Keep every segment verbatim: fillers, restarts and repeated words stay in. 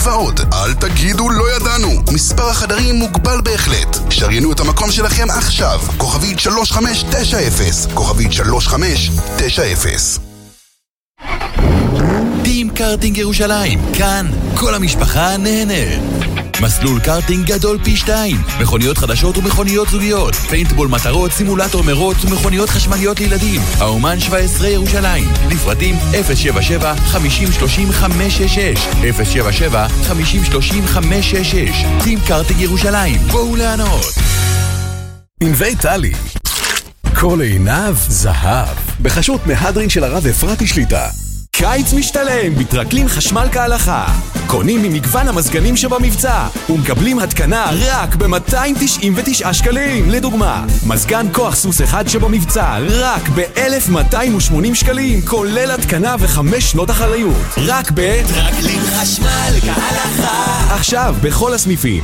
ועוד. אל תגידו לא ידענו. מספר החדרים מוגבל בהחלט. שריינו את המקום שלכם עכשיו. כוכבית שלוש חמש תשע אפס. כוכבית שלוש חמש תשע אפס. טים קארטינג ירושלים, כאן כל המשפחה נהנית. מסלול קארטינג גדול פי שתיים, מכוניות חדשות ומכוניות זוגיות, פיינטבול מטרות, סימולטור מרוץ ומכוניות חשמליות לילדים. האומן שבע עשרה ירושלים, לפרטים אפס שבע שבע חמישים שלושים חמש שש שש, אפס שבע שבע חמישים שלושים חמש שש שש. טים קארטינג ירושלים, בואו לענות. ענבי טלי, כל עיניו זהב, בחשות מהדרין של הרב אפרתי שליטה. קיץ משתלם בטרקלין חשמל כהלכה. קונים ממגוון המזגנים שבמבצע ומקבלים התקנה רק ב-מאתיים תשעים ותשעה שקלים. לדוגמה, מזגן כוח סוס אחד שבמבצע רק ב-אלף מאתיים ושמונים שקלים, כולל התקנה וחמש שנות אחריות. רק בטרקלין חשמל כהלכה. עכשיו בכל הסניפים.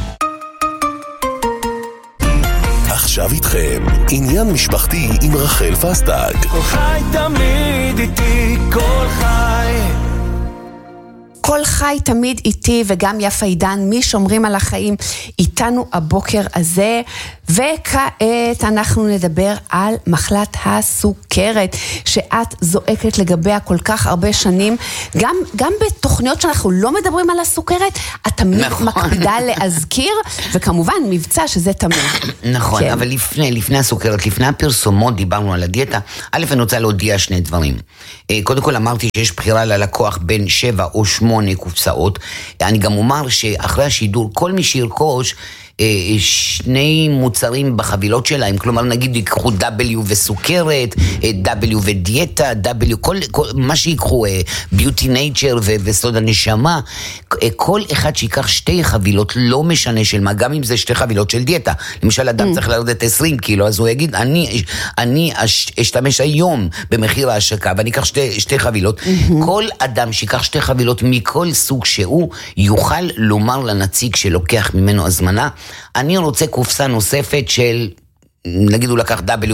עכשיו איתכם עניין משפחתי עם רחל פסטג. כל חי תמיד איתי, כל חי כל חי תמיד איתי, וגם יפה עידן משומרים על החיים איתנו הבוקר הזה. וכעת אנחנו נדבר על מחלת הסוכרת שאת זועקת לגביה כל כך הרבה שנים. גם, גם בתוכניות שאנחנו לא מדברים על הסוכרת, את תמיד נכון. מקפידה להזכיר, וכמובן מבצע שזה תמיד. נכון, כן. אבל לפני, לפני הסוכרת, לפני הפרסומות דיברנו על הדיאטה. א', אני רוצה להודיע שני דברים. קודם כל אמרתי שיש בחירה ללקוח בין שבע או שמונה קופסאות. אני גם אומר שאחרי השידור, כל מי שירכוש שני מוצרים בחבילות שלהם, כלומר נגיד יקחו W וסוכרת, W ודיאטה, W, כל, כל, מה שיקחו, ביוטי נייצ'ר וסוד הנשמה, כל אחד שיקח שתי חבילות, לא משנה של מה, גם אם זה שתי חבילות של דיאטה. למשל אדם צריך לרדת עשרים קילו, אז הוא יגיד, אני, אני אשתמש היום במחיר ההשקה, ואני אקח שתי, שתי חבילות. כל אדם שיקח שתי חבילות מכל סוג שהוא, יוכל לומר לנציג שלוקח ממנו הזמנה, אני רוצה קופסה נוספת של, נגיד הוא לקח W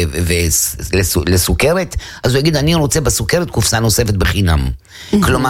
לסוכרת, אז הוא יגיד, אני רוצה בסוכרת קופסה נוספת בחינם. כלומר,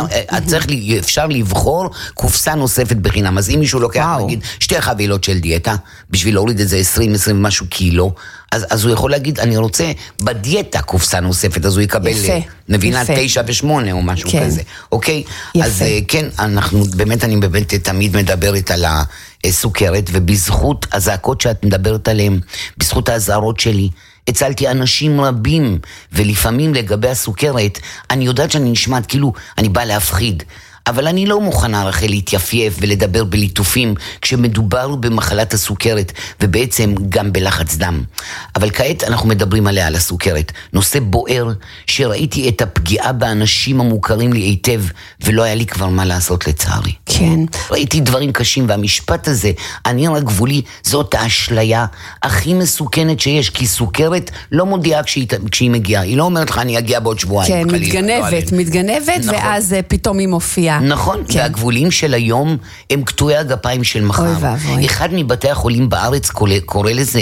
אפשר לבחור קופסה נוספת בחינם. אז אם מישהו לוקח, נגיד, שתי חבילות של דיאטה, בשביל להוריד את זה עשרים עשרים משהו קילו, אז, אז הוא יכול להגיד, אני רוצה בדיאטה קופסה נוספת, אז הוא יקבל, נבינה, תשע ושמונה או משהו כן. כזה. אוקיי? יפה. אז כן, אנחנו, באמת, אני באמת תמיד מדברת על הסוכרת, ובזכות הזעקות שאת מדברת עליהן, בזכות ההזהרות שלי, הצלתי אנשים רבים, ולפעמים לגבי הסוכרת, אני יודעת שאני נשמעת, כאילו, אני באה להפחיד, אבל אני לא מוכנה רחל להתייפייף ולדבר בליטופים כשמדובר במחלת הסוכרת ובעצם גם בלחץ דם. אבל כעת אנחנו מדברים עליה, על הסוכרת. נושא בוער שראיתי את הפגיעה באנשים המוכרים לי היטב ולא היה לי כבר מה לעשות לצערי. כן. ראיתי דברים קשים והמשפט הזה, אני רק גבולי, זאת האשליה הכי מסוכנת שיש, כי סוכרת לא מודיעה כשהיא, כשהיא מגיעה. היא לא אומרת לך אני אגיע בעוד שבועיים. כן, מתגנבת, לא מתגנבת נכון. ואז פתאום היא מופיעה. נכון, כן. והגבולים של היום הם קטועי הגפיים של מחר. אחד מבתי החולים בארץ קורא לזה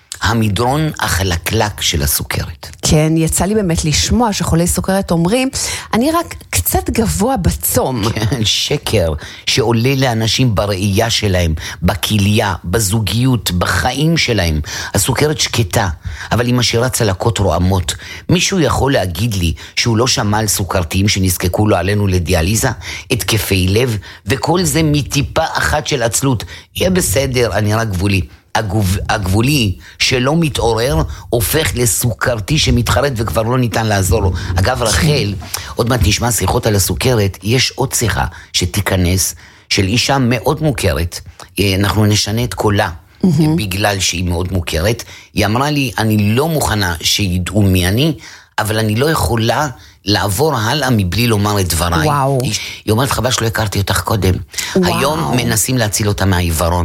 המדרון החלקלק של הסוכרת. כן, יצא לי באמת לשמוע שחולי סוכרת אומרים, אני רק קצת גבוה בצום. כן, שקר שעולה לאנשים בראייה שלהם, בכליה, בזוגיות, בחיים שלהם. הסוכרת שקטה, אבל היא משאירה צלקות רועמות. מישהו יכול להגיד לי שהוא לא שמע על סוכרתיים שנזקקו לו עלינו לדיאליזה, התקפי לב, וכל זה מטיפה אחת של עצלות. יהיה בסדר, אני רק גבולי. הגוב, הגבולי שלא מתעורר הופך לסוכרתי שמתחרט וכבר לא ניתן לעזור לו. אגב רחל, עוד מעט נשמע שיחות על הסוכרת, יש עוד שיחה שתיכנס של אישה מאוד מוכרת, אנחנו נשנה את קולה mm-hmm. בגלל שהיא מאוד מוכרת. היא אמרה לי, אני לא מוכנה שידעו מי אני, אבל אני לא יכולה לעבור הלאה מבלי לומר את דבריי. וואו. היא אומרת, חבל שלא הכרתי אותך קודם. וואו. היום מנסים להציל אותה מהעיוורון.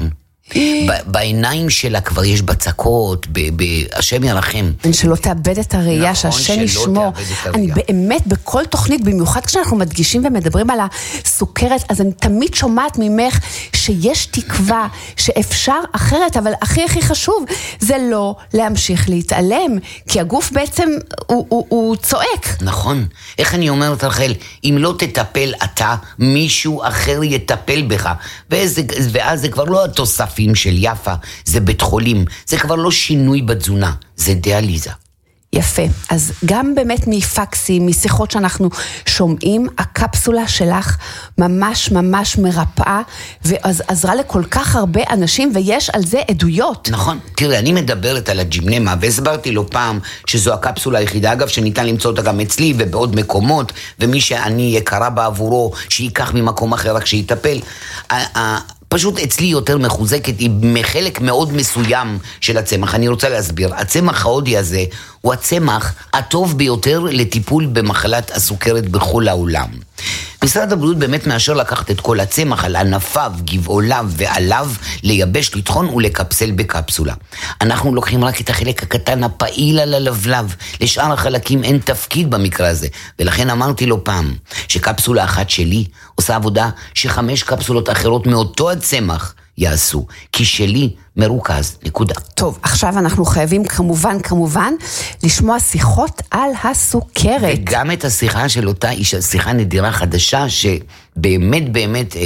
בעיניים שלה כבר יש בצקות, השם ירחם. שלא תאבד את הראייה, שהשם ישמור. אני באמת בכל תוכנית, במיוחד כשאנחנו מדגישים ומדברים על הסוכרת, אז אני תמיד שומעת ממך שיש תקווה, שאפשר אחרת, אבל הכי הכי חשוב, זה לא להמשיך להתעלם, כי הגוף בעצם הוא, הוא, הוא צועק. נכון. איך אני אומרת רחל, אם לא תטפל אתה, מישהו אחר יטפל בך, ואז, ואז זה כבר לא התוספים של יפה, זה בית חולים, זה כבר לא שינוי בתזונה, זה דיאליזה. יפה, אז גם באמת מפקסים, משיחות שאנחנו שומעים, הקפסולה שלך ממש ממש מרפאה, ועזרה לכל כך הרבה אנשים, ויש על זה עדויות. נכון, תראה, אני מדברת על הג'ימנמה, והסברתי לו פעם שזו הקפסולה היחידה, אגב, שניתן למצוא אותה גם אצלי ובעוד מקומות, ומי שאני יקרה בעבורו, שיקח ממקום אחר רק שיטפל. פשוט אצלי יותר מחוזקת, היא מחלק מאוד מסוים של הצמח. אני רוצה להסביר, הצמח ההודי הזה הוא הצמח הטוב ביותר לטיפול במחלת הסוכרת בכל העולם. משרד הבריאות באמת מאשר לקחת את כל הצמח על ענפיו, גבעוליו ועליו, לייבש, לטחון ולקפסל בקפסולה. אנחנו לוקחים רק את החלק הקטן הפעיל על הלבלב, לשאר החלקים אין תפקיד במקרה הזה, ולכן אמרתי לו פעם, שקפסולה אחת שלי עושה עבודה שחמש קפסולות אחרות מאותו הצמח יעשו, כי שלי מרוכז, נקודה. טוב, עכשיו אנחנו חייבים כמובן, כמובן, לשמוע שיחות על הסוכרת. וגם את השיחה של אותה אישה, שיחה נדירה חדשה, שבאמת באמת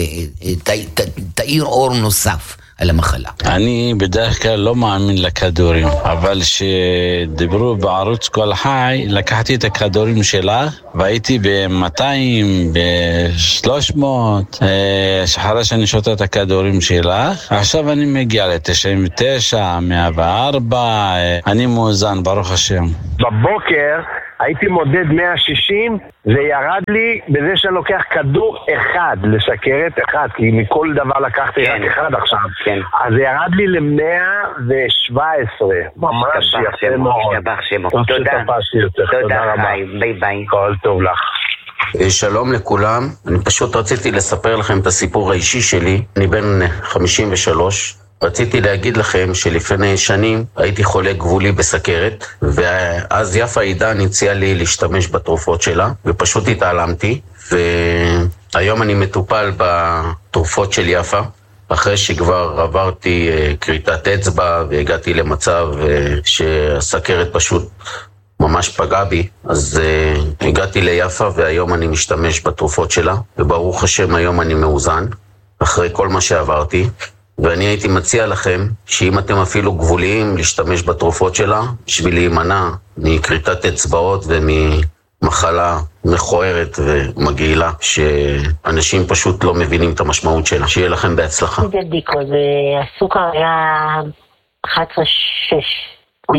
תאיר אור נוסף על המחלה. אני בדרך כלל לא מאמין לכדורים, אבל שדיברו בערוץ כל חי, לקחתי את הכדורים שלה, והייתי ב-מאתיים, ב-שלוש מאות, אחרי שאני שותה את הכדורים שלה. עכשיו אני מגיע ל-תשעים ותשע, מאה וארבע, אני מאוזן, ברוך השם. בבוקר הייתי מודד מאה ושישים, זה ירד לי בזה שאני לוקח כדור אחד לסכרת, אחד, כי מכל דבר לקחתי רק אחד עכשיו. אז זה ירד לי ל-מאה ושבע עשרה, ממש יפה מאוד. תודה. תודה רבה. ביי ביי. כל טוב לך. שלום לכולם, אני פשוט רציתי לספר לכם את הסיפור האישי שלי. אני בן חמישים ושלוש. רציתי להגיד לכם שלפני שנים הייתי חולה גבולי בסכרת, ואז יפה עידן הציעה לי להשתמש בתרופות שלה, ופשוט התעלמתי, והיום אני מטופל בתרופות של יפה, אחרי שכבר עברתי קריטת אצבע והגעתי למצב שהסכרת פשוט ממש פגע בי, אז uh, הגעתי ליפה והיום אני משתמש בתרופות שלה, וברוך השם היום אני מאוזן, אחרי כל מה שעברתי, ואני הייתי מציע לכם שאם אתם אפילו גבוליים להשתמש בתרופות שלה, בשביל להימנע מקריטת אצבעות וממחלה מכוערת ומגעילה, שאנשים פשוט לא מבינים את המשמעות שלה. שיהיה לכם בהצלחה. זה בדיקות, הסוכר היה אחת עשרה שש.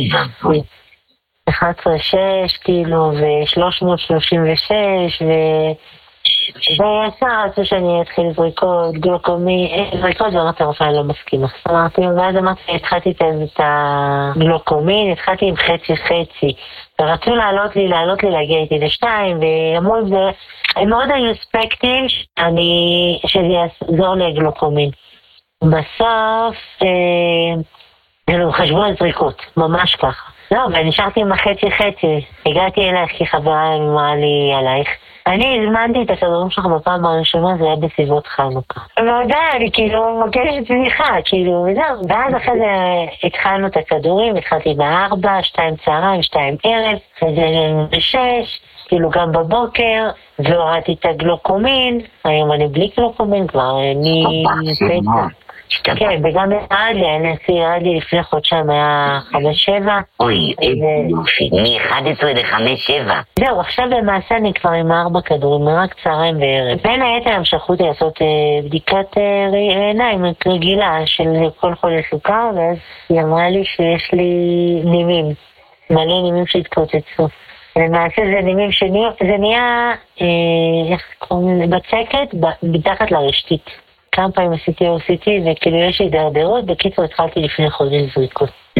אחת עשרה שש, כאילו, ו-שלוש מאות שלושים ושש, ו... וישר רצו שאני אתחיל זריקות, גלוקומין, זריקות ואמרתי הרופאה אני לא מסכימה. אמרתי, ואז אמרתי, התחלתי את הגלוקומין, התחלתי עם חצי חצי, ורצו לעלות לי, לעלות לי להגיע איתי לשתיים, ואמרו אם זה, הם מאוד היו ספקטים שאני, שזה יעזור לי הגלוקומין. בסוף, אה, חשבו על זריקות, ממש ככה. לא, ונשארתי עם החצי חצי, הגעתי אלייך כי חברה אמרה לי עלייך. אני הזמנתי את הכדורים שלך בפעם הראשונה, זה היה בסביבות חנוכה. ועוד אני כאילו מגשת סליחה, כאילו, וזהו. ואז אחרי זה התחלנו את הכדורים, התחלתי בארבע, שתיים צהריים, שתיים ערב, וזה בשש, כאילו גם בבוקר, והורדתי את הגלוקומין, היום אני בלי גלוקומין כבר, אני... כן, וגם ירד לי, הנשיא ירד לי לפני חודשיים היה חמש שבע. אוי, מ-אחד עשרה ל-חמש שבע. זהו, עכשיו במעשה אני כבר עם ארבע כדורים, רק צהריים וערב. בין היתר הם שלחו אותי לעשות בדיקת עיניים רגילה של כל חולה סוכר, ואז היא אמרה לי שיש לי נימים, מלא נימים שהתפוצצו. למעשה זה נימים שנהיה, זה נהיה, איך קוראים, בצקת, מתחת לרשתית. כמה פעמים עשיתי או עשיתי, וכאילו יש לי דרדרות, בקיצור התחלתי לפני חודש זריקות.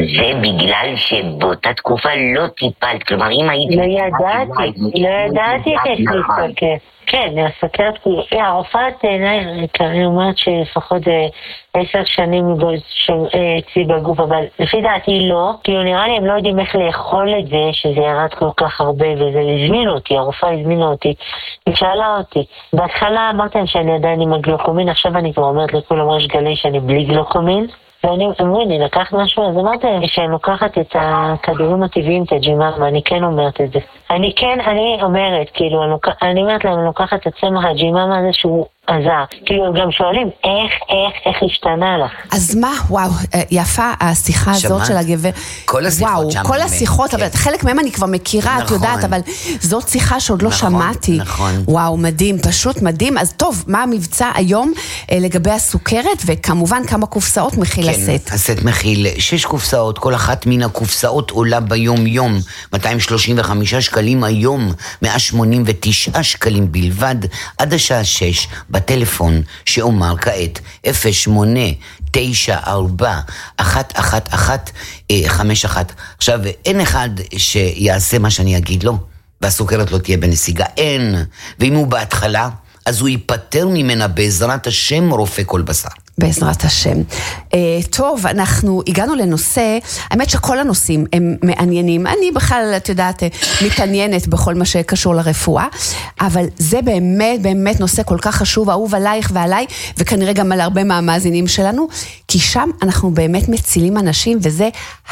זה בגלל שבאותה תקופה לא טיפלת, כלומר אם הייתי... לא ידעתי, לא ידעתי איך יש לי סוכרת. כן, הסוכרת, כי הרופאת עיניי, אני אומרת שלפחות עשר שנים אצלי בגוף, אבל לפי דעתי לא, כאילו נראה לי הם לא יודעים איך לאכול את זה, שזה ירד כל כך הרבה, וזה הזמין אותי, הרופאה הזמינה אותי, היא שאלה אותי. בהתחלה אמרתי שאני עדיין עם הגלוקומין, עכשיו אני כבר אומרת לכולם ראש גלי שאני בלי גלוקומין, ואני אמרו לי, לקחת משהו, אז אמרתי שאני לוקחת את הכדורים הטבעיים, את הג'ימאמה, אני כן אומרת את זה. אני כן, אני אומרת, כאילו, אני, אני אומרת להם, אני לוקחת את הצמח הג'ימאמה הזה שהוא עזר. כאילו, גם שואלים, איך, איך, איך השתנה לך? אז מה, וואו, יפה השיחה הזאת של הגבר. כל השיחות וואו, שם. כל השיחות, אבל חלק מהם אני כבר מכירה, את יודעת, אבל זאת שיחה שעוד לא שמעתי. נכון. וואו, מדהים, פשוט מדהים. אז טוב, מה המבצע היום לגבי הסוכרת, וכמובן כמה קופסאות מכיל הסט? כן, הסט מכיל שש קופסאות, כל אחת מן הקופסאות עולה ביום יום, מאתיים שלושים וחמישה שקלים היום, מאה שמונים ותשעה שקלים בלבד, עד השעה שש, בטלפון שאומר כעת, אפס שמונה תשע ארבע אחת אחת אחת חמש אחת. עכשיו, אין אחד שיעשה מה שאני אגיד לו, והסוכרת לא תהיה בנסיגה, אין. ואם הוא בהתחלה, אז הוא ייפטר ממנה בעזרת השם רופא כל בשר. בעזרת השם. Uh, טוב, אנחנו הגענו לנושא, האמת שכל הנושאים הם מעניינים, אני בכלל, את יודעת, מתעניינת בכל מה שקשור לרפואה, אבל זה באמת, באמת נושא כל כך חשוב, אהוב עלייך ועליי, וכנראה גם על הרבה מהמאזינים שלנו, כי שם אנחנו באמת מצילים אנשים, וזה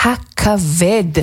הכבד.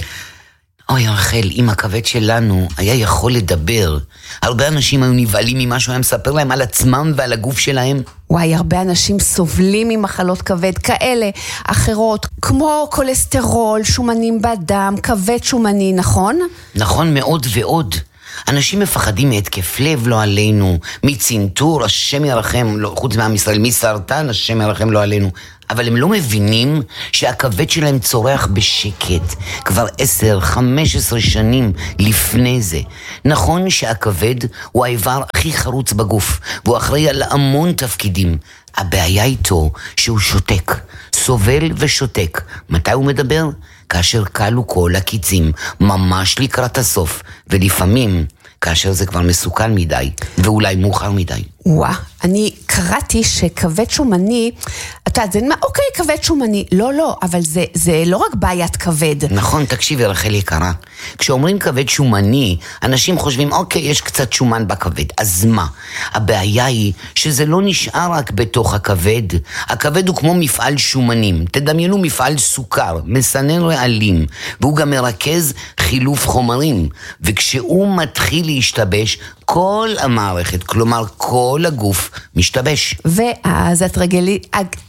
אוי רחל, אם הכבד שלנו היה יכול לדבר, הרבה אנשים היו נבעלים ממה שהוא היה מספר להם על עצמם ועל הגוף שלהם. וואי, הרבה אנשים סובלים ממחלות כבד כאלה, אחרות, כמו כולסטרול, שומנים בדם, כבד שומני, נכון? נכון מאוד ועוד. אנשים מפחדים מהתקף לב, לא עלינו, מצינטור, השם ירחם, לא, חוץ מעם ישראל, מסרטן, השם ירחם, לא עלינו. אבל הם לא מבינים שהכבד שלהם צורח בשקט, כבר עשר, חמש עשרה שנים לפני זה. נכון שהכבד הוא האיבר הכי חרוץ בגוף, והוא אחראי על המון תפקידים. הבעיה איתו שהוא שותק, סובל ושותק. מתי הוא מדבר? כאשר קלו כל הקיצים, ממש לקראת הסוף, ולפעמים כאשר זה כבר מסוכן מדי, ואולי מאוחר מדי. וואה, אני קראתי שכבד שומני, אתה יודעת, זה נמה, אוקיי, כבד שומני, לא, לא, אבל זה, זה לא רק בעיית כבד. נכון, תקשיבי רחל יקרה, כשאומרים כבד שומני, אנשים חושבים, אוקיי, יש קצת שומן בכבד, אז מה? הבעיה היא שזה לא נשאר רק בתוך הכבד, הכבד הוא כמו מפעל שומנים, תדמיינו מפעל סוכר, מסנן רעלים, והוא גם מרכז חילוף חומרים, וכשהוא מתחיל להשתבש, כל המערכת, כלומר כל הגוף משתבש. ואז הטרגלי,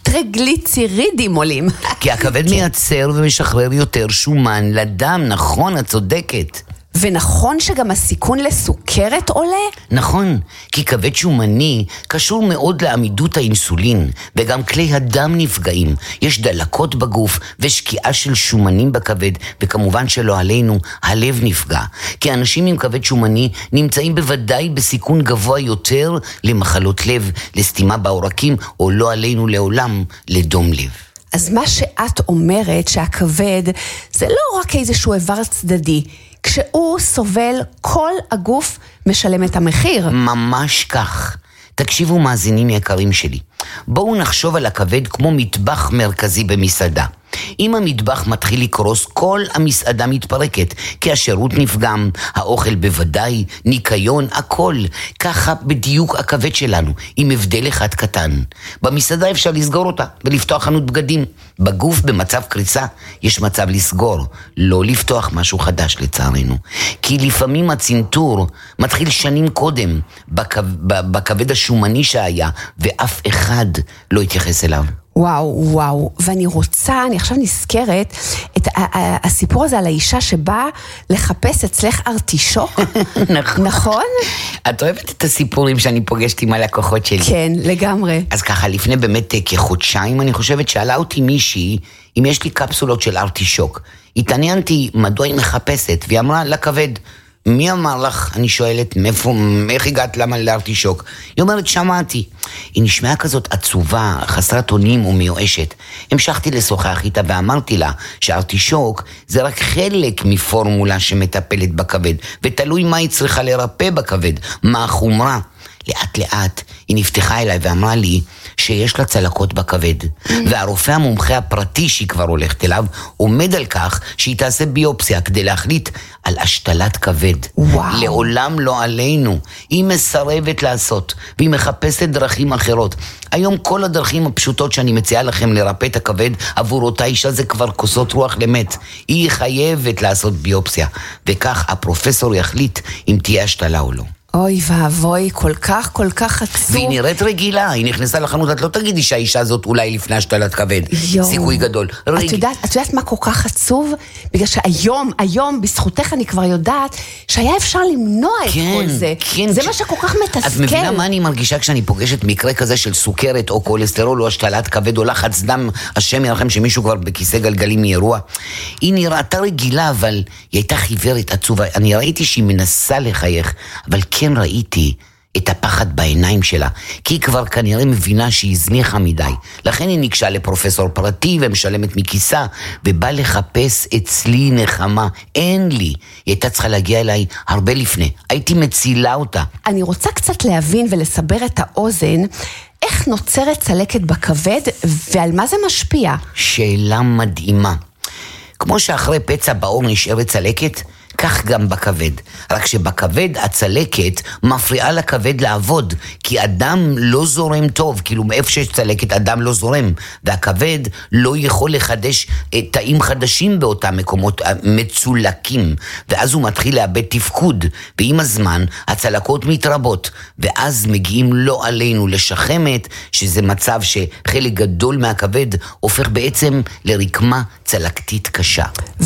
הטרגליצרידים עולים. כי הכבד מייצר ומשחרר יותר שומן לדם, נכון, את צודקת. ונכון שגם הסיכון לסוכרת עולה? נכון, כי כבד שומני קשור מאוד לעמידות האינסולין, וגם כלי הדם נפגעים. יש דלקות בגוף ושקיעה של שומנים בכבד, וכמובן שלא עלינו, הלב נפגע. כי אנשים עם כבד שומני נמצאים בוודאי בסיכון גבוה יותר למחלות לב, לסתימה בעורקים, או לא עלינו לעולם, לדום לב. אז מה שאת אומרת שהכבד זה לא רק איזשהו איבר צדדי, כשהוא סובל, כל הגוף משלם את המחיר. ממש כך. תקשיבו מאזינים יקרים שלי. בואו נחשוב על הכבד כמו מטבח מרכזי במסעדה. אם המטבח מתחיל לקרוס, כל המסעדה מתפרקת, כי השירות נפגם, האוכל בוודאי, ניקיון, הכל. ככה בדיוק הכבד שלנו, עם הבדל אחד קטן. במסעדה אפשר לסגור אותה ולפתוח חנות בגדים. בגוף במצב קריסה יש מצב לסגור, לא לפתוח משהו חדש לצערנו. כי לפעמים הצינטור מתחיל שנים קודם, בכבד השומני שהיה, ואף אחד לא התייחס אליו. וואו, וואו, ואני רוצה, אני עכשיו נזכרת את הסיפור הזה על האישה שבאה לחפש אצלך ארטישוק. נכון. נכון? את אוהבת את הסיפורים שאני פוגשת עם הלקוחות שלי. כן, לגמרי. אז ככה, לפני באמת כחודשיים, אני חושבת, שאלה אותי מישהי, אם יש לי קפסולות של ארטישוק. התעניינתי מדוע היא מחפשת, והיא אמרה, לכבד. מי אמר לך? אני שואלת, מאיפה, איך הגעת למה לארטישוק? היא אומרת, שמעתי. היא נשמעה כזאת עצובה, חסרת אונים ומיואשת. המשכתי לשוחח איתה ואמרתי לה שארטישוק זה רק חלק מפורמולה שמטפלת בכבד, ותלוי מה היא צריכה לרפא בכבד, מה החומרה. לאט לאט היא נפתחה אליי ואמרה לי שיש לה צלקות בכבד, והרופא המומחה הפרטי שהיא כבר הולכת אליו עומד על כך שהיא תעשה ביופסיה כדי להחליט על השתלת כבד. וואו. לעולם לא עלינו. היא מסרבת לעשות והיא מחפשת דרכים אחרות. היום כל הדרכים הפשוטות שאני מציעה לכם לרפא את הכבד עבור אותה אישה זה כבר כוסות רוח למת. היא חייבת לעשות ביופסיה, וכך הפרופסור יחליט אם תהיה השתלה או לא. אוי ואבוי, כל כך, כל כך עצוב. והיא נראית רגילה, היא נכנסה לחנות, את לא תגידי שהאישה הזאת אולי לפני השתלת כבד. יו. סיכוי גדול. רג... את יודעת, את יודעת מה כל כך עצוב? בגלל שהיום, היום, בזכותך אני כבר יודעת שהיה אפשר למנוע את כן, כל זה. כן. זה מה שכל כך מתסכל. את מבינה מה אני מרגישה כשאני פוגשת מקרה כזה של סוכרת או קולסטרול או השתלת כבד או לחץ דם, השם ירחם שמישהו כבר בכיסא גלגלים מאירוע. היא נראתה רגילה, אבל היא הייתה חיוורת עצובה. אני ראיתי שהיא מנסה לחייך, אבל כן ראיתי את הפחד בעיניים שלה, כי היא כבר כנראה מבינה שהיא הזניחה מדי. לכן היא ניגשה לפרופסור פרטי ומשלמת מכיסה, ובא לחפש אצלי נחמה. אין לי. היא הייתה צריכה להגיע אליי הרבה לפני. הייתי מצילה אותה. אני רוצה קצת להבין ולסבר את האוזן, איך נוצרת צלקת בכבד ועל מה זה משפיע? שאלה מדהימה. כמו שאחרי פצע בעור נשארת צלקת, כך גם בכבד. רק שבכבד הצלקת מפריעה לכבד לעבוד, כי אדם לא זורם טוב, כאילו מאיפה שיש צלקת אדם לא זורם, והכבד לא יכול לחדש תאים חדשים באותם מקומות מצולקים, ואז הוא מתחיל לאבד תפקוד, ועם הזמן הצלקות מתרבות, ואז מגיעים לא עלינו לשחמת, שזה מצב שחלק גדול מהכבד הופך בעצם לרקמה צלקתית קשה.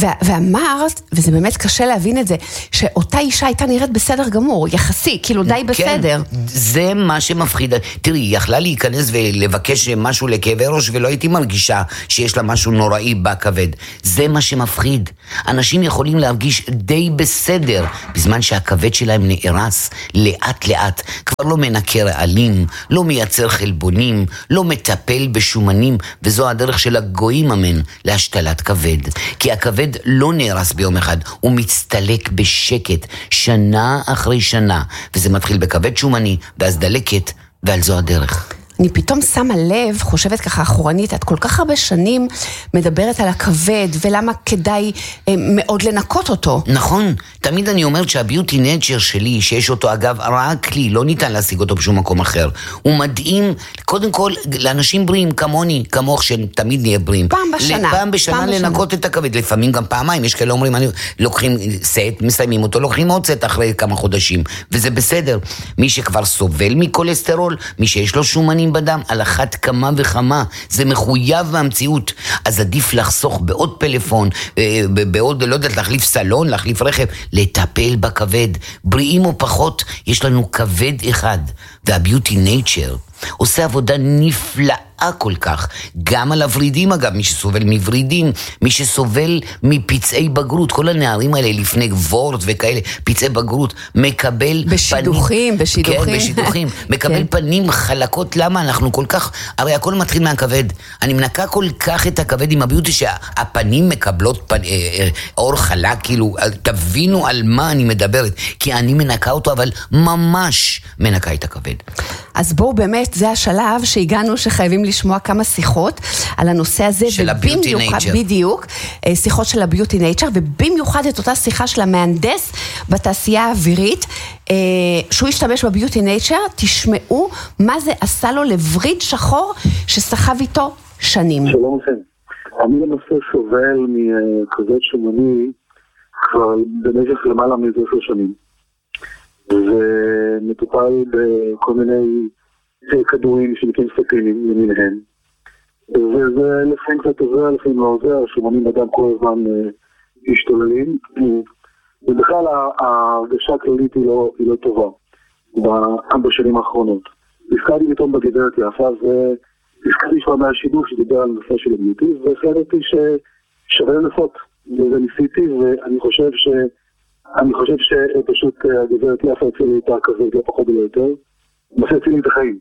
ואמרת, וזה באמת קשה להבין את זה, שאותה אישה הייתה נראית בסדר גמור, יחסי, כאילו די בסדר. כן, זה מה שמפחיד. תראי, היא יכלה להיכנס ולבקש משהו לכאבי ראש, ולא הייתי מרגישה שיש לה משהו נוראי בכבד. זה מה שמפחיד. אנשים יכולים להרגיש די בסדר, בזמן שהכבד שלהם נערס לאט לאט, כבר לא מנקה רעלים, לא מייצר חלבונים, לא מטפל בשומנים, וזו הדרך של הגויים אמן להשתלת כבד. כי הכבד לא נערס ביום אחד, הוא מצטלק בשקט, שנה אחרי שנה, וזה מתחיל בכבד שומני, ואז דלקת, ועל זו הדרך. אני פתאום שמה לב, חושבת ככה אחורנית, את כל כך הרבה שנים מדברת על הכבד, ולמה כדאי אה, מאוד לנקות אותו. נכון, תמיד אני אומרת שהביוטי נצ'ר שלי, שיש אותו אגב רק לי, לא ניתן להשיג אותו בשום מקום אחר. הוא מדהים, קודם כל, לאנשים בריאים כמוני, כמוך שתמיד נהיה בריאים. פעם בשנה. פעם בשנה פעם לנקות בשנה. את הכבד, לפעמים גם פעמיים, יש כאלה אומרים, אני, לוקחים סט, מסיימים אותו, לוקחים עוד סט אחרי כמה חודשים, וזה בסדר. מי שכבר סובל מקולסטרול, מי שיש לו שומנים בדם, על אחת כמה וכמה, זה מחויב מהמציאות. אז עדיף לחסוך בעוד פלאפון, בעוד, לא יודעת, להחליף סלון, להחליף רכב, לטפל בכבד. בריאים או פחות, יש לנו כבד אחד, והביוטי נייצ'ר עושה עבודה נפלאה כל כך, גם על הורידים אגב, מי שסובל מברידים, מי שסובל מפצעי בגרות, כל הנערים האלה לפני וורט וכאלה, פצעי בגרות, מקבל בשידוכים, פנים, בשידוכים, כן, בשידוכים, מקבל כן. פנים חלקות, למה אנחנו כל כך, הרי הכל מתחיל מהכבד, אני מנקה כל כך את הכבד עם הביוטי שהפנים מקבלות פנ... אור חלק, כאילו, תבינו על מה אני מדברת, כי אני מנקה אותו, אבל ממש מנקה את הכבד. אז בואו באמת, זה השלב שהגענו שחייבים לשמוע כמה שיחות על הנושא הזה. של הביוטי נייצ'ר. בדיוק, שיחות של הביוטי נייצ'ר, ובמיוחד את אותה שיחה של המהנדס בתעשייה האווירית, שהוא השתמש בביוטי נייצ'ר, תשמעו מה זה עשה לו לבריד שחור שסחב איתו שנים. שלום לכם. אני למעשה סובל מכבד שומני כבר במשך למעלה מ-עשר שנים. ומטופל בכל מיני כדורים שנקראים סטרינים למיניהם. וזה לפעמים קצת עוזר, לפעמים לא עוזר, השומנים בדם כל הזמן משתוללים. ובכלל ההרגשה הכללית היא לא, היא לא טובה בשנים האחרונות. נזכרתי פתאום בגברת יפה, ונזכרתי כבר מהשידור שדיבר על נושא של הביוטי, והחלטתי ששווה לנסות, וזה ניסיתי, ואני חושב ש... אני חושב שפשוט הגברת יפה הצילה איתה כזה, לא פחות ולא יותר, למעשה הצילה את החיים.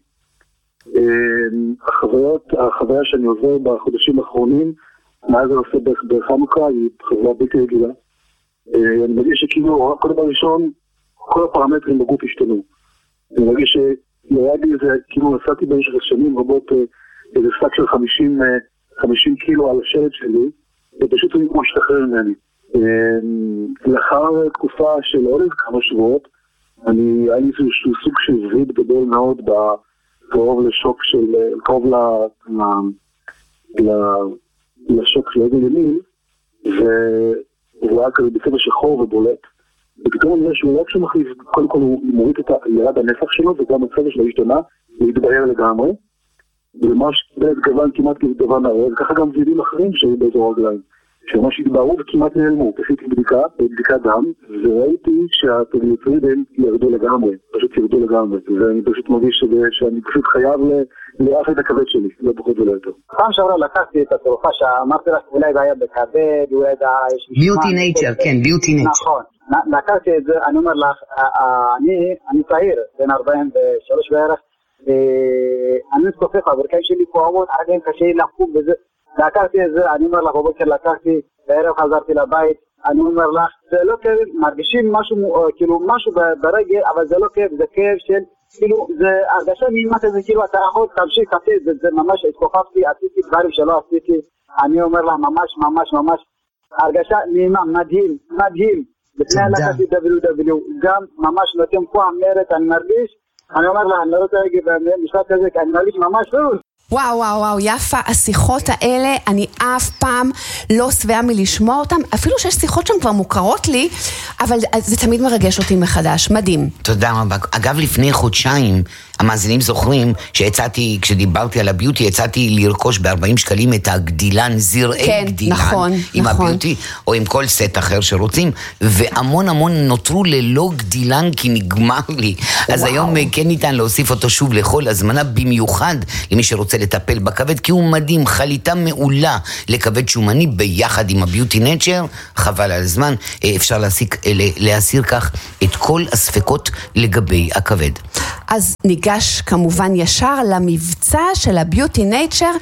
החוויות, החוויה שאני עובר בחודשים האחרונים, מאז הנושא בחנוכה, היא חוויה בלתי רגילה. אני מרגיש שכאילו, קודם הראשון, כל הפרמטרים בגוף השתנו. אני מרגיש שירד לי איזה, כאילו נסעתי במשך השנים רבות איזה שק של חמישים קילו על השלט שלי, ופשוט אני כמו השתחרר ממני. לאחר תקופה של עוד כמה שבועות, אני, היה לי איזשהו סוג של זריד גדול מאוד קרוב לשוק של, קרוב ל, ל, ל, לשוק של עד ימין, והוא היה כזה בצבע שחור ובולט. ופתאום אני יודע שהוא לא כשמחליף, קודם כל הוא מוריד את הירד הנפח שלו, וגם הצבע שלו השתנה, להתבהר לגמרי, וממש בעת גוון כמעט כדוון הרב, ככה גם זידים אחרים שהיו באזור הרגליים. שממש התבהרו וכמעט נעלמו. עשיתי בדיקה, בדיקת דם, וראיתי שהטריגליצרידים ירדו לגמרי, פשוט ירדו לגמרי, ואני פשוט מרגיש שאני פשוט חייב לאף את הכבד שלי, לא פחות ולא יותר. פעם שעברה לקחתי את התרופה שאמרתי לך, אולי בעיה בכבד, אולי יש... ביוטי נייצ'ר, כן, ביוטי נייצ'ר. נכון, לקחתי את זה, אני אומר לך, אני צעיר, בין ארבעים ושלוש בערך, ואני מתכופף, הברכיים שלי כואבות, עדיין קשה לי לקום וזה, לקחתי את זה, אני אומר לך, בבוקר לקחתי, בערב חזרתי לבית, אני אומר לך, זה לא כאב, מרגישים משהו, כאילו משהו ברגל, אבל זה לא כאב, זה כאב של, כאילו, זה הרגשה נעימה כזה, כאילו, אתה יכול תמשיך, עשי, זה, זה ממש, התכופפתי, עשיתי דברים שלא עשיתי, אני אומר לך, ממש, ממש, ממש, הרגשה נעימה, מדהים, מדהים, לפני לקחתי דאבליו דאבליו, גם ממש נותן פה המרת, אני מרגיש, אני אומר לך, אני לא רוצה להגיד במשפט כזה, כי אני מרגיש ממש טוב. וואו, וואו, וואו, יפה, השיחות האלה, אני אף פעם לא שבעה מלשמוע אותם, אפילו שיש שיחות שהן כבר מוכרות לי, אבל זה תמיד מרגש אותי מחדש, מדהים. תודה רבה. אגב, לפני חודשיים, המאזינים זוכרים שהצעתי, כשדיברתי על הביוטי, הצעתי לרכוש ב-ארבעים שקלים את הגדילן, זרעי כן, גדילן, נכון, עם נכון. הביוטי, או עם כל סט אחר שרוצים, והמון המון נותרו ללא גדילן, כי נגמר לי. וואו. אז היום כן ניתן להוסיף אותו שוב לכל הזמנה, במיוחד למי שרוצה לטפל בכבד, כי הוא מדהים, חליטה מעולה לכבד שומני ביחד עם הביוטי נייצ'ר, חבל על הזמן, אפשר להסיק, להסיר כך את כל הספקות לגבי הכבד. אז ניגש כמובן ישר למבצע של הביוטי נייצ'ר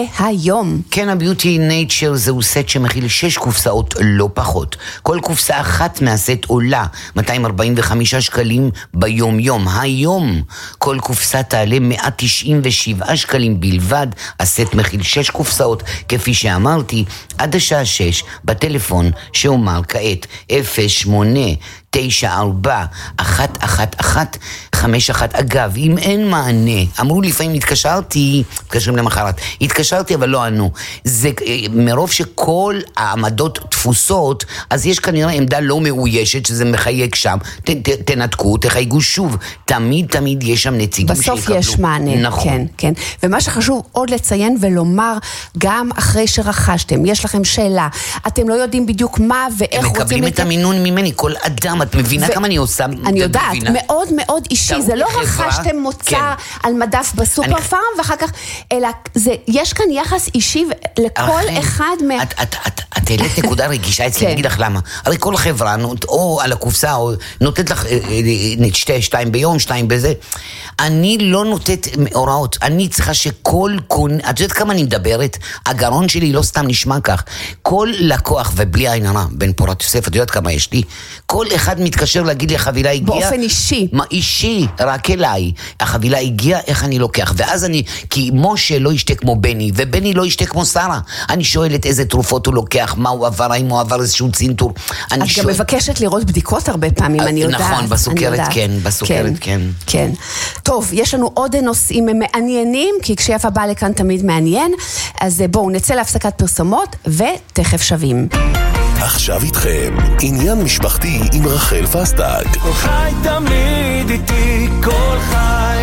להיום. כן, הביוטי נייצ'ר זהו סט שמכיל שש קופסאות לא פחות. כל קופסה אחת מהסט עולה מאתיים ארבעים וחמישה שקלים ביום יום. היום כל קופסה תעלה מאה תשעים ושבעה שקלים בלבד. הסט מכיל שש קופסאות, כפי שאמרתי, עד השעה שש בטלפון שאומר כעת אפס שמונה תשע ארבע אחת אחת אחת חמש אחת. אגב, אם אין מענה, אמרו לפעמים התקשרתי, התקשרים למחרת, התקשרתי אבל לא ענו. זה מרוב שכל העמדות תפוסות, אז יש כנראה עמדה לא מאוישת שזה מחייג שם. ת, ת, תנתקו, תחייגו שוב. תמיד תמיד יש שם נציגים בסוף שיקבלו. יש מענה. נכון. כן, כן. ומה שחשוב עוד לציין ולומר, גם אחרי שרכשתם, יש לכם שאלה, אתם לא יודעים בדיוק מה ואיך רוצים... הם מקבלים את המינון ממני, כל אדם, את מבינה כמה אני עושה? אני יודעת, מאוד מאוד אישי, זה לא רכשתם מוצא על מדף בסופר פארם, ואחר כך, אלא יש כאן יחס אישי לכל אחד מה... את העלית נקודה רגישה אצלי, אני אגיד לך למה. הרי כל חברה, או על הקופסה, או נותנת לך שתי, שתיים ביום, שתיים בזה. אני לא נותנת הוראות, אני צריכה שכל קון, את יודעת כמה אני מדברת? הגרון שלי לא סתם נשמע כך. כל לקוח, ובלי עין הרע, בן פורת יוסף, את יודעת כמה יש לי? כל אחד מתקשר להגיד לי, החבילה הגיעה... באופן אישי. מה אישי? רק אליי. החבילה הגיעה, איך אני לוקח? ואז אני, כי משה לא ישתה כמו בני, ובני לא ישתה כמו שרה. אני שואלת איזה תרופות הוא לוקח, מה הוא עבר, האם הוא עבר איזשהו צינטור. את גם שואל... מבקשת לראות בדיקות הרבה פעמים, אני יודעת. נכון, בסוכרת כן, בסוכרת כן. כן. טוב, יש לנו עוד נושאים מעניינים, כי כשיפה בא לכאן תמיד מעניין, אז בואו נצא להפסקת פרסומות, ותכף שווים. עכשיו איתכם, עניין משפחתי עם רחל פסטג. כל חי תמיד איתי, כל חי.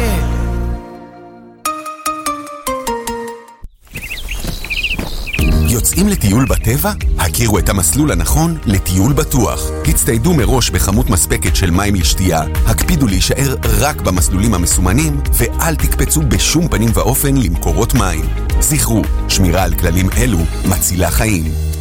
יוצאים לטיול בטבע? הכירו את המסלול הנכון לטיול בטוח. הצטיידו מראש בכמות מספקת של מים לשתייה, הקפידו להישאר רק במסלולים המסומנים, ואל תקפצו בשום פנים ואופן למקורות מים. זכרו, שמירה על כללים אלו מצילה חיים.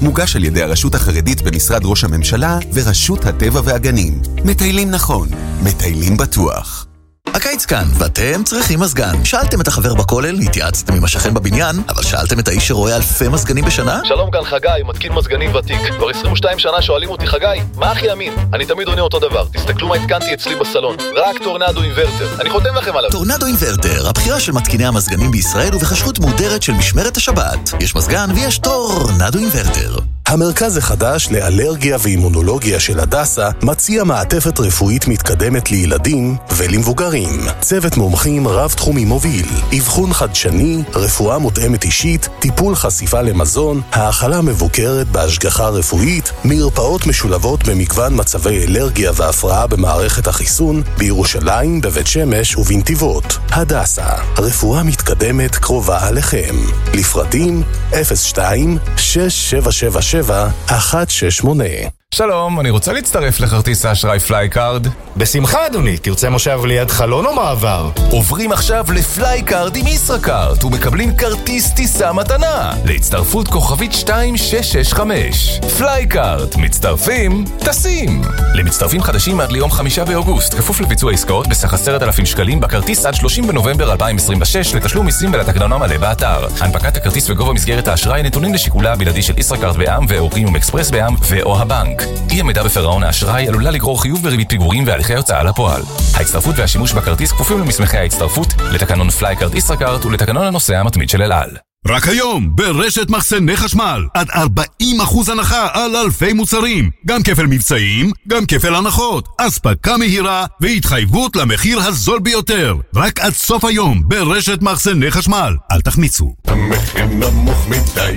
מוגש על ידי הרשות החרדית במשרד ראש הממשלה ורשות הטבע והגנים. מטיילים נכון, מטיילים בטוח. הקיץ כאן, ואתם צריכים מזגן. שאלתם את החבר בכולל, התייעצתם עם השכן בבניין, אבל שאלתם את האיש שרואה אלפי מזגנים בשנה? שלום, כאן חגי, מתקין מזגנים ותיק. כבר עשרים ושתיים שנה שואלים אותי, חגי, מה הכי אמין? אני תמיד עונה אותו דבר. תסתכלו מה התקנתי אצלי בסלון. רק טורנדו אינברטר. אני חותם לכם עליו. טורנדו אינברטר, הבחירה של מתקיני המזגנים בישראל ובחשרות מודרת של משמרת השבת. יש מזגן ויש טורנדו אינברטר. המרכז החדש לאלרגיה ואימונולוגיה של הדסה מציע מעטפת רפואית מתקדמת לילדים ולמבוגרים. צוות מומחים רב-תחומי מוביל, אבחון חדשני, רפואה מותאמת אישית, טיפול חשיפה למזון, האכלה מבוקרת בהשגחה רפואית, מרפאות משולבות במגוון מצבי אלרגיה והפרעה במערכת החיסון, בירושלים, בבית שמש ובנתיבות. הדסה, רפואה מתקדמת קרובה עליכם. לפרטים אפס שתיים שש שבע שבע שבע אחת שש שמונה. שלום, אני רוצה להצטרף לכרטיס האשראי פלייקארד. בשמחה אדוני, תרצה מושב ליד חלון או מעבר? עוברים עכשיו לפלייקארד עם ישראכרט ומקבלים כרטיס טיסה מתנה להצטרפות כוכבית שתיים שש שש חמש. פלייקארד, מצטרפים, טסים. למצטרפים חדשים עד ליום חמישה באוגוסט, כפוף לביצוע עסקאות בסך עשרת אלפים שקלים בכרטיס עד שלושים בנובמבר אלפיים עשרים ושש לתשלום מיסים ולתקנון המלא באתר. הנפקת הכרטיס וגובה מסגרת האשראי נתונים לשיקולה הבלעדי של ישראכרט בע"מ ואורחים אקספרס בע"מ ואו הבנק. אי עמידה בפירעון האשראי עלולה לגרור חיוב בריבית פיגורים והליכי הוצאה לפועל. ההצטרפות והשימוש בכרטיס כפופים למסמכי ההצטרפות, לתקנון פלייקארד ישראכרט ולתקנון הנוסע המתמיד של אל על. רק היום, ברשת מחסני חשמל, עד ארבעים אחוז הנחה על אלפי מוצרים. גם כפל מבצעים, גם כפל הנחות, אספקה מהירה והתחייבות למחיר הזול ביותר. רק עד סוף היום, ברשת מחסני חשמל. אל תחמיצו. המחיר נמוך מדי,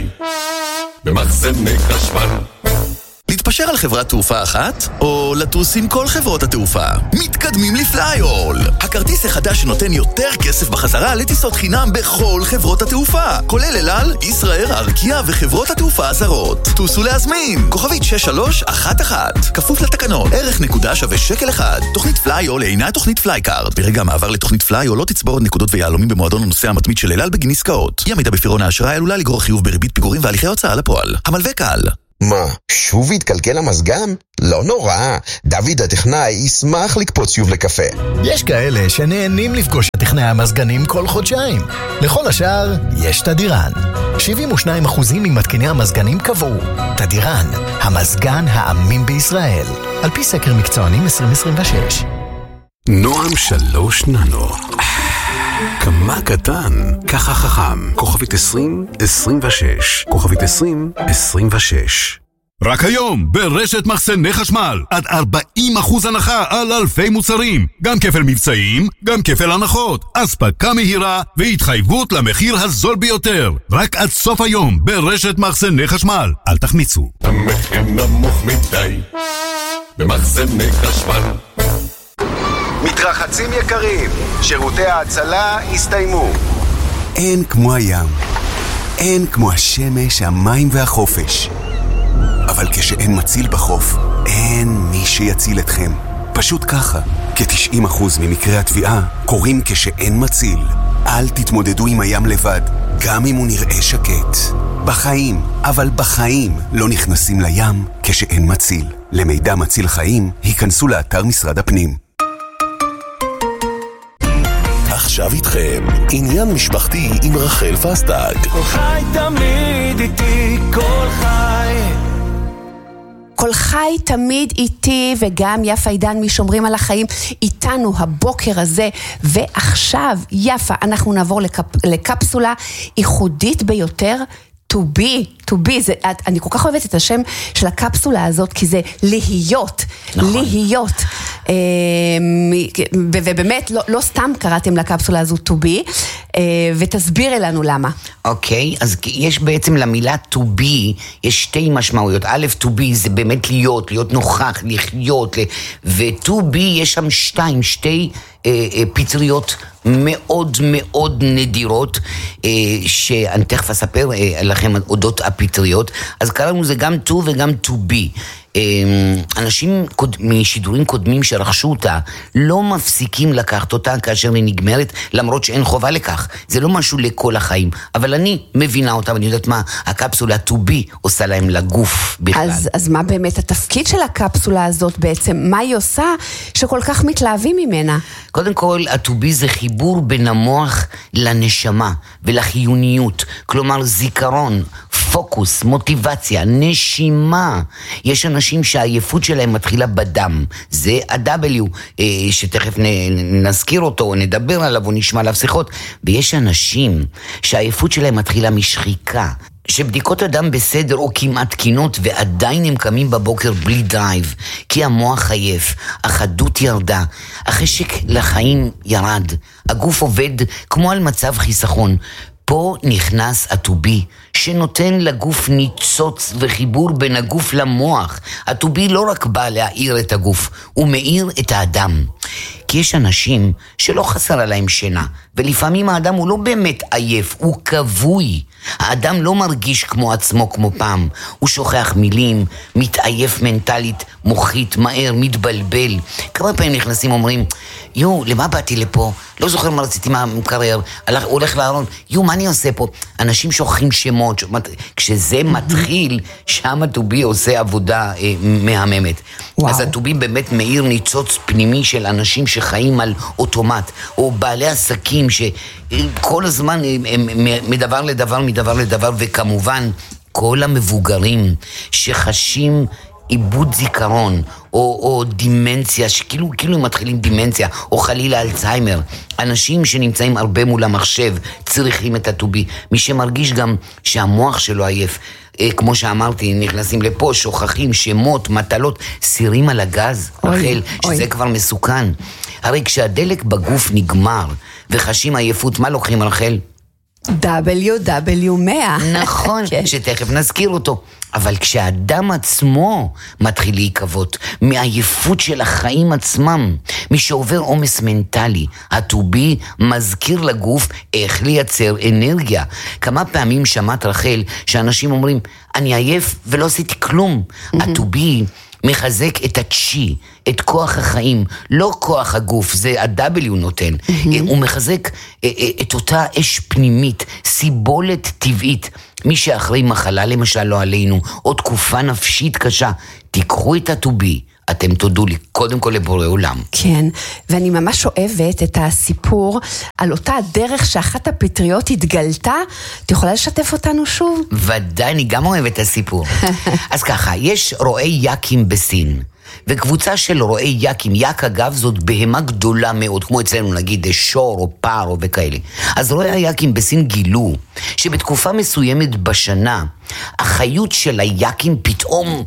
במחסני חשמל. להתפשר על חברת תעופה אחת, או לטוס עם כל חברות התעופה? מתקדמים לפלייאול! הכרטיס החדש שנותן יותר כסף בחזרה לטיסות חינם בכל חברות התעופה, כולל אל על, ישראייר, ארקיע וחברות התעופה הזרות. טוסו להזמין! כוכבית שש שלוש אחת אחת. כפוף לתקנון. ערך נקודה שווה שקל אחד. תוכנית פלייאול אינה תוכנית פלייקארד. ברגע המעבר לתוכנית פלייאול לא תצבור נקודות ויהלומים במועדון הנוסע המתמיד של אל על בגין עסקאות. אי עמידה בפירעון האשראי עלולה לגרור חיוב בריבית פיגורים והליכי הוצאה לפועל. המלווה קל. מה, שוב התקלקל המזגן? לא נורא, דוד הטכנאי ישמח לקפוץ שוב לקפה. יש כאלה שנהנים לפגוש את טכנאי המזגנים כל חודשיים. לכל השאר, יש תדירן. שבעים ושניים אחוז ממתקיני המזגנים קבעו. תדירן, המזגן האמין בישראל. על פי סקר מקצוענים עשרים עשרים ושש. נועם שלוש ננו. כמה קטן, ככה חכם. כוכבית עשרים עשרים ושש. כוכבית עשרים עשרים ושש. רק היום, ברשת מחסני חשמל, עד ארבעים אחוז הנחה על אלפי מוצרים. גם כפל מבצעים, גם כפל הנחות, אספקה מהירה והתחייבות למחיר הזול ביותר. רק עד סוף היום, ברשת מחסני חשמל. אל תחמיצו. המחיר נמוך מדי, במחסני חשמל. מתרחצים יקרים, שירותי ההצלה הסתיימו. אין כמו הים, אין כמו השמש, המים והחופש. אבל כשאין מציל בחוף, אין מי שיציל אתכם. פשוט ככה, כ-תשעים אחוז ממקרי התביעה קורים כשאין מציל. אל תתמודדו עם הים לבד, גם אם הוא נראה שקט. בחיים, אבל בחיים לא נכנסים לים כשאין מציל. למידע מציל חיים, היכנסו לאתר משרד הפנים. עכשיו איתכם, עניין משפחתי עם רחל פסטג. כל חי תמיד איתי, כל חי. כל חי תמיד איתי, וגם יפה עידן משומרים על החיים איתנו הבוקר הזה. ועכשיו, יפה, אנחנו נעבור לקפ... לקפסולה ייחודית ביותר, to be, to be, זה, אני כל כך אוהבת את השם של הקפסולה הזאת, כי זה להיות, נכון. להיות, אה, ובאמת לא, לא סתם קראתם לקפסולה הזו to be, אה, ותסבירי לנו למה. אוקיי, okay, אז יש בעצם למילה to be, יש שתי משמעויות. א', to be זה באמת להיות, להיות נוכח, לחיות, ו-to be יש שם שתיים, שתי אה, אה, פטריות מאוד מאוד נדירות, אה, שאני תכף אספר אה, לכם אודות הפטריות. אז קראנו זה גם to וגם to be. אנשים משידורים קודמים שרכשו אותה, לא מפסיקים לקחת אותה כאשר היא נגמרת, למרות שאין חובה לכך. זה לא משהו לכל החיים, אבל אני מבינה אותה, ואני יודעת מה הקפסולה to be עושה להם לגוף בכלל. אז, אז מה באמת התפקיד של הקפסולה הזאת בעצם? מה היא עושה שכל כך מתלהבים ממנה? קודם כל, ה-to be זה חיבור בין המוח לנשמה ולחיוניות, כלומר זיכרון, פוקוס, מוטיבציה, נשימה. יש אנשים שהעייפות שלהם מתחילה בדם, זה ה-W, שתכף נזכיר אותו או נדבר עליו או נשמע עליו שיחות, ויש אנשים שהעייפות שלהם מתחילה משחיקה, שבדיקות הדם בסדר או כמעט תקינות ועדיין הם קמים בבוקר בלי דרייב, כי המוח עייף, החדות ירדה, החשק לחיים ירד, הגוף עובד כמו על מצב חיסכון. פה נכנס ה-to be, שנותן לגוף ניצוץ וחיבור בין הגוף למוח. ה-to be לא רק בא להאיר את הגוף, הוא מאיר את האדם. כי יש אנשים שלא חסר עליהם שינה, ולפעמים האדם הוא לא באמת עייף, הוא כבוי. האדם לא מרגיש כמו עצמו כמו פעם, הוא שוכח מילים, מתעייף מנטלית, מוחית, מהר, מתבלבל. כמה פעמים נכנסים אומרים, יו, למה באתי לפה? לא זוכר מה רציתי מהקריירה, הולך לארון, יו, מה אני עושה פה? אנשים שוכחים שמות, כשזה מתחיל, שם ה-to be עושה עבודה אה, מהממת. וואו. אז ה-to be באמת מאיר ניצוץ פנימי של אנשים שחיים על אוטומט, או בעלי עסקים שכל הזמן הם מדבר לדבר, מדבר לדבר, וכמובן כל המבוגרים שחשים איבוד זיכרון, או, או דימנציה, שכאילו כאילו הם מתחילים דימנציה, או חלילה אלצהיימר. אנשים שנמצאים הרבה מול המחשב צריכים את ה-to be. מי שמרגיש גם שהמוח שלו עייף, אה, כמו שאמרתי, נכנסים לפה, שוכחים שמות, מטלות, סירים על הגז, רחל, שזה אוי. כבר מסוכן. הרי כשהדלק בגוף נגמר, וחשים עייפות, מה לוקחים, רחל? דאבליו דאבליו מאה. נכון, שתכף נזכיר אותו. אבל כשהאדם עצמו מתחיל להיקוות מעייפות של החיים עצמם, מי שעובר עומס מנטלי, ה-to be מזכיר לגוף איך לייצר אנרגיה. כמה פעמים שמעת, רחל, שאנשים אומרים, אני עייף ולא עשיתי כלום. ה-to be מחזק את הצ'י, את כוח החיים, לא כוח הגוף, זה ה-W נותן. הוא מחזק את אותה אש פנימית, סיבולת טבעית. מי שאחרי מחלה, למשל לא עלינו, או תקופה נפשית קשה, תיקחו את ה-to be, אתם תודו לי, קודם כל לבורא עולם. כן, ואני ממש אוהבת את הסיפור על אותה הדרך שאחת הפטריות התגלתה. את יכולה לשתף אותנו שוב? ודאי, אני גם אוהבת את הסיפור. אז ככה, יש רועי יקים בסין, וקבוצה של רועי יקים, יק אגב זאת בהמה גדולה מאוד, כמו אצלנו נגיד שור או פר וכאלה. אז רועי יקים בסין גילו שבתקופה מסוימת בשנה, החיות של היקים פתאום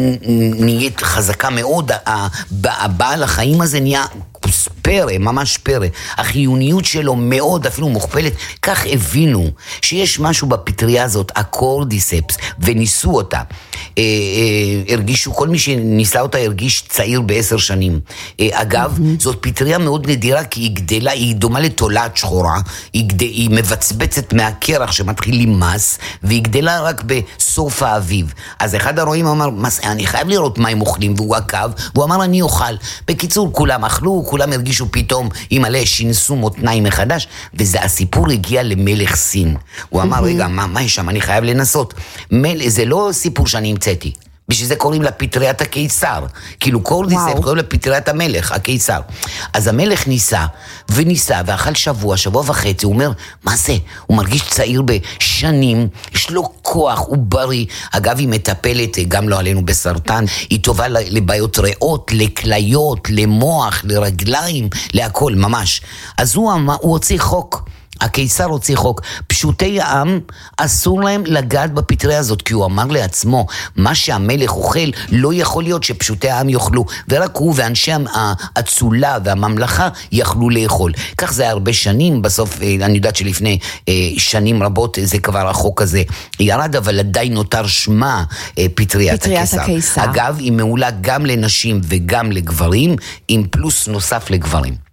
נהיית חזקה מאוד, הבעל החיים הזה נהיה פרא, ממש פרא, החיוניות שלו מאוד אפילו מוכפלת. כך הבינו שיש משהו בפטריה הזאת, הקורדיספס, וניסו אותה. אה, אה, הרגישו, כל מי שניסה אותה הרגיש צעיר בעשר שנים. אה, אגב, mm-hmm. זאת פטריה מאוד נדירה, כי היא גדלה, היא דומה לתולעת שחורה, היא, גד... היא מבצבצת מהקרח שמתחיל למס, והיא גדלה רק בסוף האביב. אז אחד הרועים אמר, אני חייב לראות מה הם אוכלים, והוא עקב, והוא אמר, אני אוכל. בקיצור, כולם אכלו, כולם הרגישו פתאום עם מלא שינסו מותניים מחדש, וזה הסיפור הגיע למלך סין. הוא אמר, רגע, מה, מה יש שם? אני חייב לנסות. מל... זה לא סיפור שאני המצאתי. בשביל זה קוראים לה פטריית הקיסר. כאילו קורדיספס קוראים לה פטריית המלך, הקיסר. אז המלך ניסה, וניסה, ואכל שבוע, שבוע וחצי, הוא אומר, מה זה? הוא מרגיש צעיר בשנים, יש לו כוח, הוא בריא. אגב, היא מטפלת, גם לא עלינו בסרטן, היא טובה לבעיות ריאות, לכליות, למוח, לרגליים, להכל, ממש. אז הוא, הוא הוציא חוק. הקיסר הוציא חוק, פשוטי העם אסור להם לגעת בפטריה הזאת, כי הוא אמר לעצמו, מה שהמלך אוכל לא יכול להיות שפשוטי העם יאכלו, ורק הוא ואנשי האצולה והממלכה יכלו לאכול. כך זה הרבה שנים, בסוף אני יודעת שלפני שנים רבות זה כבר החוק הזה ירד, אבל עדיין נותר שמה פטריית הקיסר. הקיסר. אגב, היא מעולה גם לנשים וגם לגברים, עם פלוס נוסף לגברים.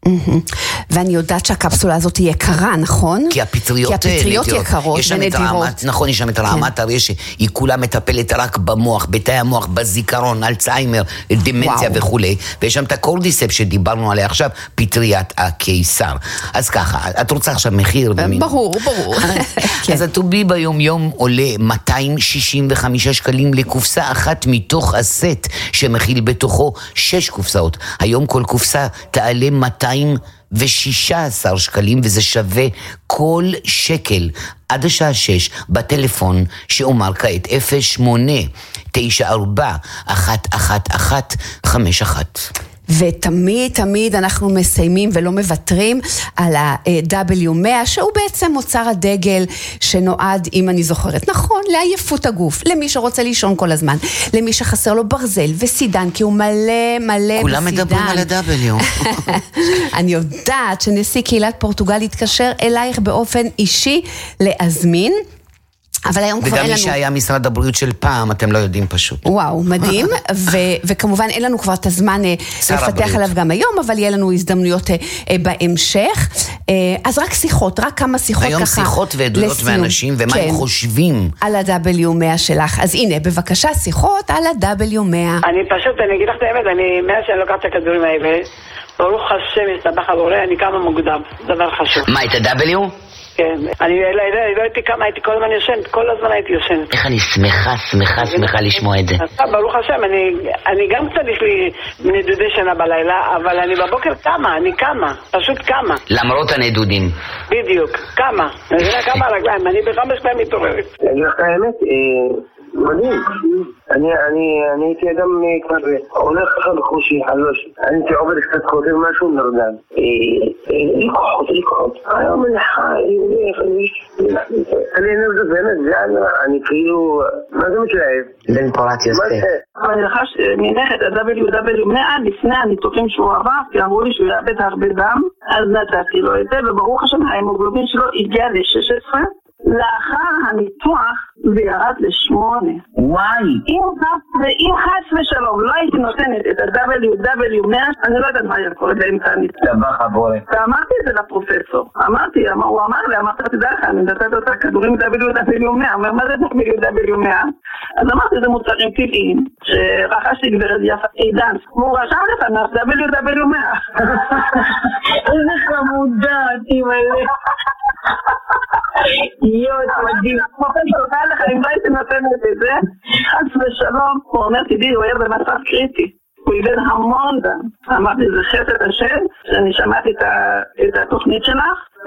ואני יודעת שהקפסולה הזאת היא יקרה, נכון? כי הפטריות, כי הפטריות יקרות ונדירות. נכון, יש שם את הרעמת הרי שהיא כולה מטפלת רק במוח, בתאי המוח, בזיכרון, אלצהיימר, דמנציה וכו'. ויש שם את הקורדיספ שדיברנו עליה עכשיו, פטריית הקיסר. אז ככה, את רוצה עכשיו מחיר? ברור, ברור. אז הטובי ביום יום עולה מאתיים שישים וחמישה שקלים לקופסה אחת מתוך הסט שמכיל בתוכו שש קופסאות. היום כל קופסה תעלה מאתיים ושישה עשר שקלים, וזה שווה כל שקל עד השעה שש בטלפון שאומר כעת אפס שמונה תשע ארבע אחת אחת אחת חמש אחת. ותמיד תמיד אנחנו מסיימים ולא מוותרים על ה-דאבליו מאה, שהוא בעצם מוצר הדגל שנועד, אם אני זוכרת נכון, לעייפות הגוף, למי שרוצה לישון כל הזמן, למי שחסר לו ברזל וסידן, כי הוא מלא מלא בסידן. כולם מדברים על ה-דאבליו. אני יודעת שנשיא קהילת פורטוגל התקשר אלייך באופן אישי להזמין, אבל היום כבר אין לנו... וגם מי שהיה משרד הבריאות של פעם, אתם לא יודעים פשוט. וואו, מדהים, ו- וכמובן אין לנו כבר את הזמן לפתח עליו גם היום, אבל יהיה לנו הזדמנויות בהמשך. אז רק שיחות, רק כמה שיחות ככה היום שיחות ועדויות מאנשים, ומה הם חושבים. על ה-דאבליו מאה שלך. אז הנה, בבקשה, שיחות על ה-דאבליו מאה. אני פשוט, אני אגיד לך את האמת, אני, מאז שאני לוקחת את הכדורים האלה, ברוך השם, הסתבך הבורא, אני כמה מוקדם, דבר חשוב. מה, את ה-דאבליו? כן, אני לא הייתי כמה, הייתי כל הזמן יושנת, כל הזמן הייתי יושנת. איך אני שמחה, שמחה, שמחה לשמוע את זה. ברוך השם, אני גם צריך לי נדודי שינה בלילה, אבל אני בבוקר קמה, אני קמה, פשוט קמה. למרות הנדודים. בדיוק, קמה. אני יודע כמה רגליים, אני בחמש פעמים מתעוררת. אני לך האמת, מדהים. אני, אני, אני הייתי אדם כבר הולך ככה בחושי, חלוש. אני הייתי עובד קצת קודם משהו נרדם. לי כוחות, לי כוחות. היום אני חי, אני נרדם באמת, זה אני כאילו, מה זה מתלהב? בן פורת יוסף. אני לחש מנכת ה-דאבליו דאבליו מאה לפני הניתוחים שהוא עבר, כי אמרו לי שהוא יאבד הרבה דם, אז נתתי לו את זה, וברוך השם ההמוגלובין שלו הגיע ל-שש עשרה. לאחר הניתוח זה ירד לשמונה. וואי. אם חס ושלום לא הייתי נותנת את ה-דאבליו דאבליו מאה, אני לא יודעת מה היה קורה באמצע הניתוח. דבר הבורא. ואמרתי את זה לפרופסור. אמרתי, הוא אמר לי, אמרת, תדע לך, אני נתת אותה כדורים דאבליו דאבליו מאה. הוא אומר, מה זה דאבליו דאבליו מאה? אז אמרתי, זה מוצרים טבעיים, שרכשתי גברת יפה עידן. והוא רשם לפניו דאבליו דאבליו מאה. איזה חמודה, תימלא. יואו, מדהים. פרופסור, תהיה לך, אם לא הייתי נותנת את זה, חס ושלום, הוא אומר, תדעי, הוא היה במצב קריטי. הוא איבד המון דם. אמרתי, זה חסד השם, שאני שמעתי את התוכנית שלך,